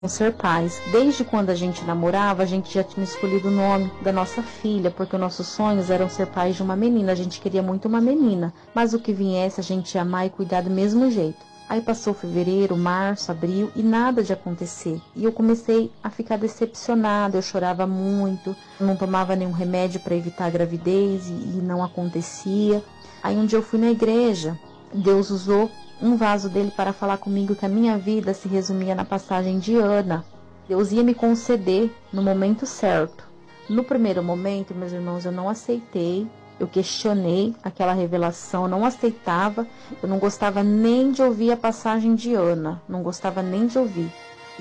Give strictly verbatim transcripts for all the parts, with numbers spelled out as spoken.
ser pais. Desde quando a gente namorava, a gente já tinha escolhido o nome da nossa filha, porque os nossos sonhos eram ser pais de uma menina. A gente queria muito uma menina, mas o que viesse a gente ia amar e cuidar do mesmo jeito. Aí passou fevereiro, março, abril e nada de acontecer. E eu comecei a ficar decepcionada, eu chorava muito, não tomava nenhum remédio para evitar a gravidez e, e não acontecia. Aí um dia eu fui na igreja, Deus usou um vaso dele para falar comigo que a minha vida se resumia na passagem de Ana. Deus ia me conceder no momento certo. No primeiro momento, meus irmãos, eu não aceitei, eu questionei aquela revelação, eu não aceitava, eu não gostava nem de ouvir a passagem de Ana, não gostava nem de ouvir.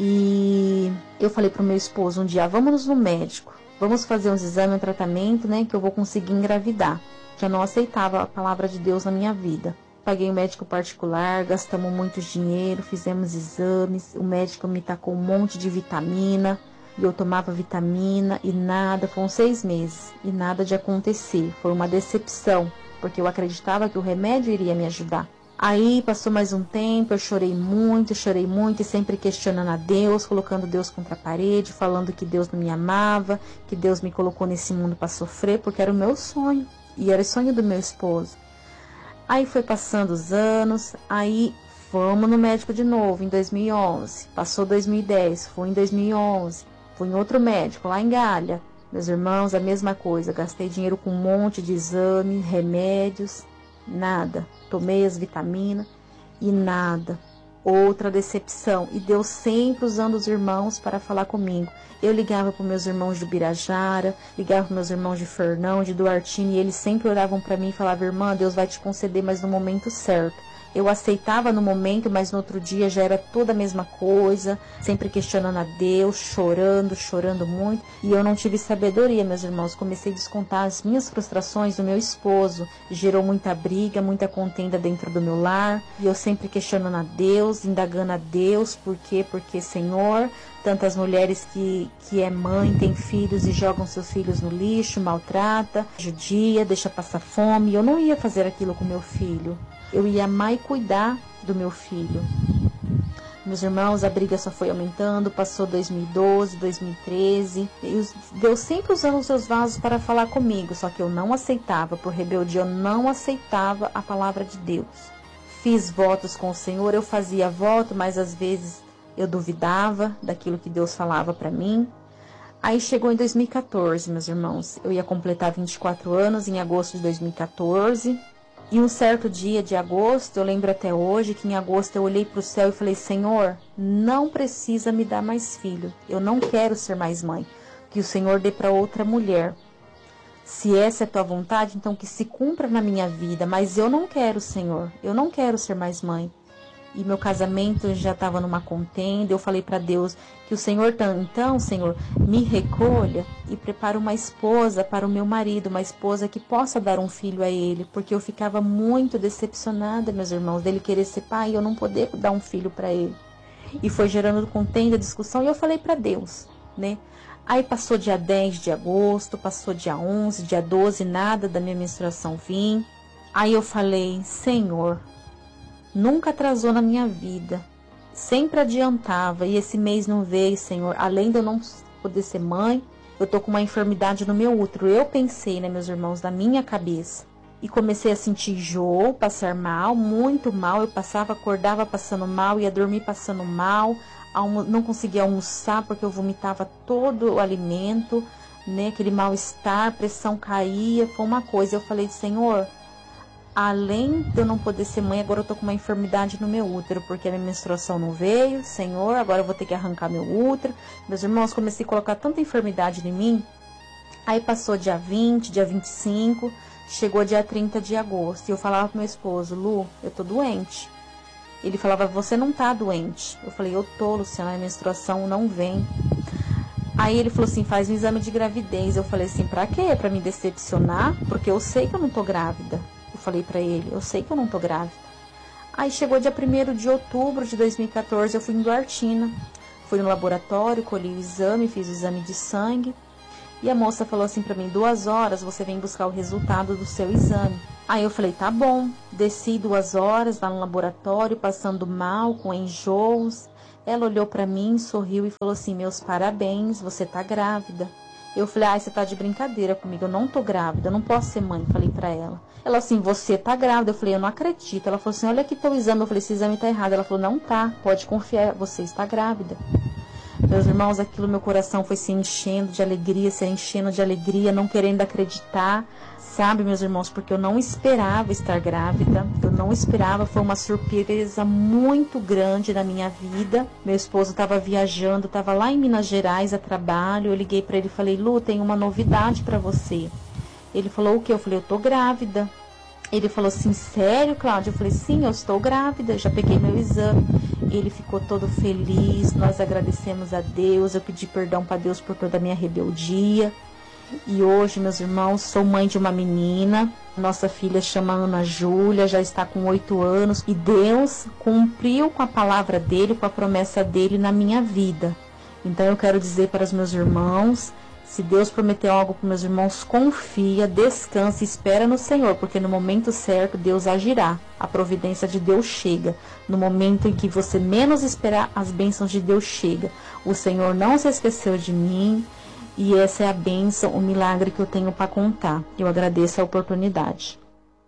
E eu falei para o meu esposo um dia, vamos no médico, vamos fazer uns exames, um tratamento, né, que eu vou conseguir engravidar. Eu não aceitava a palavra de Deus na minha vida. Paguei um médico particular, gastamos muito dinheiro, fizemos exames, o médico me tacou um monte de vitamina, e eu tomava vitamina e nada, foram seis meses, e nada de acontecer. Foi uma decepção, porque eu acreditava que o remédio iria me ajudar. Aí passou mais um tempo, eu chorei muito, chorei muito, e sempre questionando a Deus, colocando Deus contra a parede, falando que Deus não me amava, que Deus me colocou nesse mundo para sofrer, porque era o meu sonho, e era o sonho do meu esposo. Aí foi passando os anos, aí fomos no médico de novo em dois mil e onze, passou dois mil e dez, fui em dois mil e onze, fui em outro médico lá em Galha. Meus irmãos, a mesma coisa, gastei dinheiro com um monte de exame, remédios, nada. Tomei as vitaminas e nada. Outra decepção, e Deus sempre usando os irmãos para falar comigo. Eu ligava para os meus irmãos de Birajara, ligava para os meus irmãos de Fernão, de Duartini, e eles sempre oravam para mim e falavam, irmã, Deus vai te conceder, mas no momento certo. Eu aceitava no momento, mas no outro dia já era toda a mesma coisa, sempre questionando a Deus, chorando, chorando muito. E eu não tive sabedoria, meus irmãos. Comecei a descontar as minhas frustrações no meu esposo. Gerou muita briga, muita contenda dentro do meu lar. E eu sempre questionando a Deus, indagando a Deus, por quê? Porque, Senhor, tantas mulheres que, que é mãe, tem filhos e jogam seus filhos no lixo, maltrata, judia, deixa passar fome. Eu não ia fazer aquilo com meu filho. Eu ia amar e cuidar do meu filho. Meus irmãos, a briga só foi aumentando, passou dois mil e doze, dois mil e treze. E Deus sempre usando os seus vasos para falar comigo, só que eu não aceitava, por rebeldia eu não aceitava a palavra de Deus. Fiz votos com o Senhor, eu fazia voto, mas às vezes eu duvidava daquilo que Deus falava para mim. Aí chegou em dois mil e quatorze, meus irmãos. Eu ia completar vinte e quatro anos em agosto de dois mil e quatorze. E um certo dia de agosto, eu lembro até hoje que em agosto eu olhei para o céu e falei, Senhor, não precisa me dar mais filho. Eu não quero ser mais mãe. Que o Senhor dê para outra mulher. Se essa é a tua vontade, então que se cumpra na minha vida. Mas eu não quero, Senhor. Eu não quero ser mais mãe. E meu casamento já estava numa contenda. Eu falei para Deus que o Senhor, então, Senhor, me recolha e prepare uma esposa para o meu marido, uma esposa que possa dar um filho a ele, porque eu ficava muito decepcionada, meus irmãos, dele querer ser pai e eu não poder dar um filho para ele. E foi gerando contenda, discussão, e eu falei para Deus, né? Aí passou dia dez de agosto, passou dia onze, dia doze, nada da minha menstruação vir. Aí eu falei, Senhor, nunca atrasou na minha vida, sempre adiantava, e esse mês não veio, Senhor. Além de eu não poder ser mãe, eu tô com uma enfermidade no meu útero. Eu pensei, né, meus irmãos, na minha cabeça. E comecei a sentir enjoo, passar mal, muito mal. Eu passava, acordava passando mal, ia dormir passando mal, não conseguia almoçar porque eu vomitava todo o alimento, né, aquele mal-estar, pressão caía, foi uma coisa. Eu falei, Senhor, além de eu não poder ser mãe, agora eu tô com uma enfermidade no meu útero, porque a minha menstruação não veio, Senhor, agora eu vou ter que arrancar meu útero. Meus irmãos, comecei a colocar tanta enfermidade em mim. Aí passou dia vinte, dia vinte e cinco, chegou dia trinta de agosto, e eu falava pro meu esposo, Lu, eu tô doente. Ele falava, você não tá doente. Eu falei, eu tô, Luciana, a menstruação não vem. Aí ele falou assim, faz um exame de gravidez. Eu falei assim, pra quê? Pra me decepcionar? Porque eu sei que eu não tô grávida. Eu falei pra ele, eu sei que eu não tô grávida. Aí chegou dia primeiro de outubro de dois mil e quatorze, eu fui em Duartina. Fui no laboratório, colhi o exame, fiz o exame de sangue. E a moça falou assim pra mim, duas horas você vem buscar o resultado do seu exame. Aí eu falei, tá bom. Desci duas horas lá no laboratório, passando mal, com enjoos. Ela olhou para mim, sorriu e falou assim, meus parabéns, você tá grávida. Eu falei, ah, você tá de brincadeira comigo, eu não tô grávida, eu não posso ser mãe, falei pra ela. Ela assim, você tá grávida, eu falei, eu não acredito. Ela falou assim, olha aqui teu exame, eu falei, esse exame tá errado. Ela falou, não tá, pode confiar, você está grávida. Meus irmãos, aquilo, meu coração foi se enchendo de alegria, se enchendo de alegria, não querendo acreditar, sabe, meus irmãos, porque eu não esperava estar grávida, eu não esperava, foi uma surpresa muito grande na minha vida. Meu esposo estava viajando, estava lá em Minas Gerais a trabalho, eu liguei para ele e falei, Lu, tem uma novidade para você. Ele falou, o quê? Eu falei, eu tô grávida. Ele falou assim, sério, Cláudia? Eu falei, sim, eu estou grávida, já peguei meu exame. Ele ficou todo feliz, nós agradecemos a Deus, eu pedi perdão para Deus por toda a minha rebeldia. E hoje, meus irmãos, sou mãe de uma menina, nossa filha chama Ana Júlia, já está com oito anos. E Deus cumpriu com a palavra dele, com a promessa dele na minha vida. Então eu quero dizer para os meus irmãos, se Deus prometeu algo para meus irmãos, confia, descansa e espera no Senhor, porque no momento certo Deus agirá. A providência de Deus chega. No momento em que você menos esperar, as bênçãos de Deus chegam. O Senhor não se esqueceu de mim e essa é a bênção, o milagre que eu tenho para contar. Eu agradeço a oportunidade.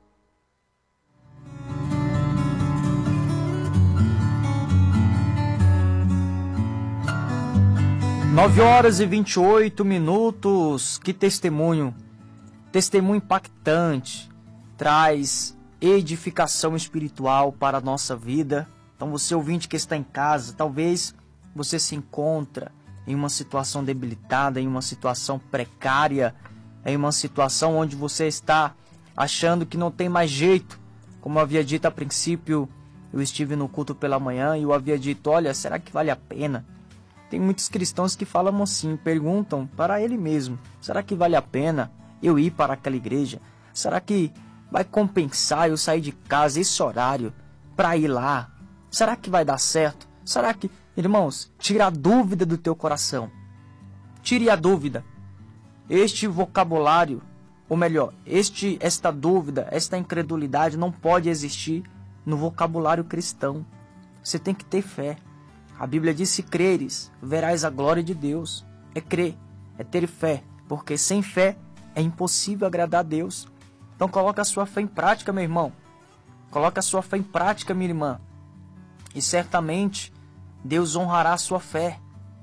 nove horas e vinte e oito minutos, que testemunho, testemunho impactante, traz edificação espiritual para a nossa vida. Então você ouvinte que está em casa, talvez você se encontra em uma situação debilitada, em uma situação precária, em uma situação onde você está achando que não tem mais jeito. Como eu havia dito a princípio, eu estive no culto pela manhã e eu havia dito, olha, será que vale a pena? Tem muitos cristãos que falam assim, perguntam para ele mesmo, será que vale a pena eu ir para aquela igreja? Será que vai compensar eu sair de casa esse horário para ir lá? Será que vai dar certo? Será que... Irmãos, tira a dúvida do teu coração. Tire a dúvida. Este vocabulário, ou melhor, este, esta dúvida, esta incredulidade não pode existir no vocabulário cristão. Você tem que ter fé. A Bíblia diz, se creres, verás a glória de Deus. É crer, é ter fé, porque sem fé é impossível agradar a Deus. Então coloca a sua fé em prática, meu irmão. Coloca a sua fé em prática, minha irmã. E certamente Deus honrará a sua fé.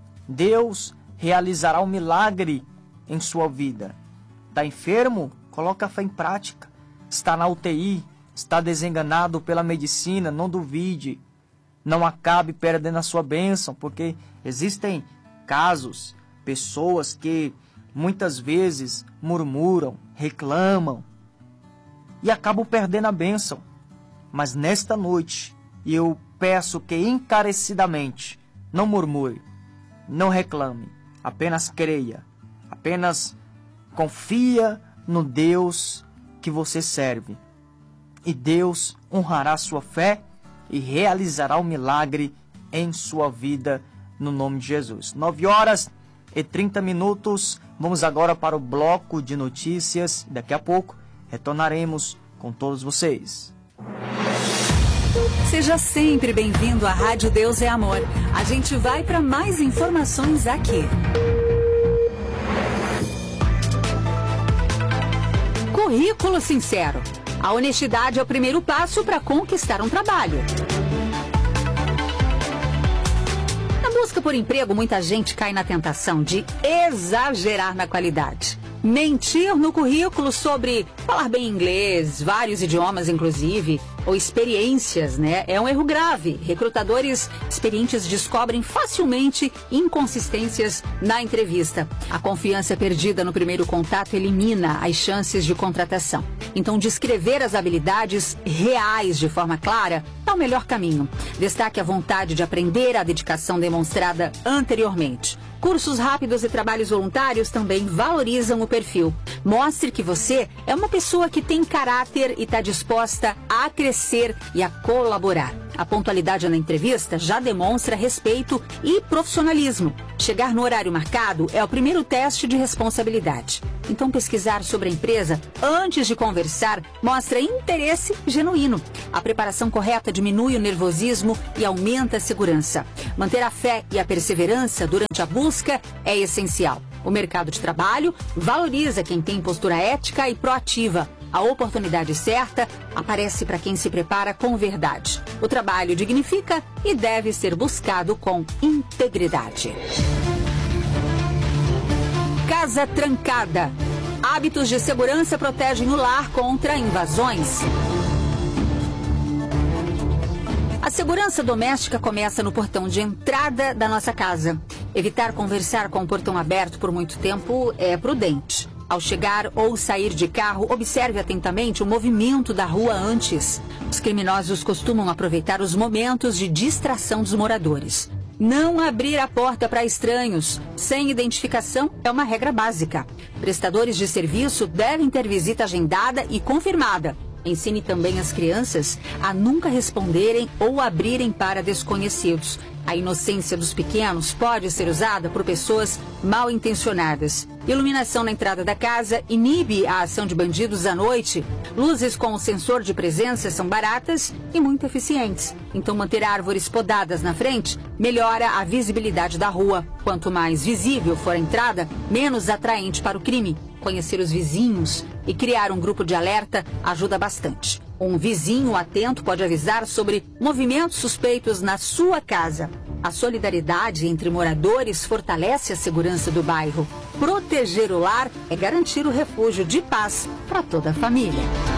Deus realizará um milagre em sua vida. Está enfermo? Coloca a fé em prática. Está na U T I? Está desenganado pela medicina? Não duvide. Não acabe perdendo a sua bênção, porque existem casos, pessoas que muitas vezes murmuram, reclamam e acabam perdendo a bênção. Mas nesta noite, eu peço que encarecidamente não murmure, não reclame, apenas creia, apenas confia no Deus que você serve. E Deus honrará a sua fé e realizará o milagre em sua vida, no nome de Jesus. nove horas e trinta minutos, vamos agora para o bloco de notícias. Daqui a pouco retornaremos com todos vocês. Seja sempre bem-vindo à Rádio Deus é Amor. A gente vai para mais informações aqui. Currículo sincero. A honestidade é o primeiro passo para conquistar um trabalho. Na busca por emprego, muita gente cai na tentação de exagerar na qualidade. Mentir no currículo sobre falar bem inglês, vários idiomas inclusive, ou experiências, né? É um erro grave. Recrutadores experientes descobrem facilmente inconsistências na entrevista. A confiança perdida no primeiro contato elimina as chances de contratação. Então, descrever as habilidades reais de forma clara é o melhor caminho. Destaque a vontade de aprender, a dedicação demonstrada anteriormente. Cursos rápidos e trabalhos voluntários também valorizam o perfil. Mostre que você é uma pessoa que tem caráter e está disposta a crescer e a colaborar. A pontualidade na entrevista já demonstra respeito e profissionalismo. Chegar no horário marcado é o primeiro teste de responsabilidade. Então, pesquisar sobre a empresa antes de conversar mostra interesse genuíno. A preparação correta diminui o nervosismo e aumenta a segurança. Manter a fé e a perseverança durante a busca é essencial. O mercado de trabalho valoriza quem tem postura ética e proativa. A oportunidade certa aparece para quem se prepara com verdade. O trabalho dignifica e deve ser buscado com integridade. Casa trancada. Hábitos de segurança protegem o lar contra invasões. A segurança doméstica começa no portão de entrada da nossa casa. Evitar conversar com o portão aberto por muito tempo é prudente. Ao chegar ou sair de carro, observe atentamente o movimento da rua antes. Os criminosos costumam aproveitar os momentos de distração dos moradores. Não abrir a porta para estranhos sem identificação é uma regra básica. Prestadores de serviço devem ter visita agendada e confirmada. Ensine também as crianças a nunca responderem ou abrirem para desconhecidos. A inocência dos pequenos pode ser usada por pessoas mal intencionadas. Iluminação na entrada da casa inibe a ação de bandidos à noite. Luzes com sensor de presença são baratas e muito eficientes. Então, manter árvores podadas na frente melhora a visibilidade da rua. Quanto mais visível for a entrada, menos atraente para o crime. Conhecer os vizinhos e criar um grupo de alerta ajuda bastante. Um vizinho atento pode avisar sobre movimentos suspeitos na sua casa. A solidariedade entre moradores fortalece a segurança do bairro. Proteger o lar é garantir o refúgio de paz para toda a família.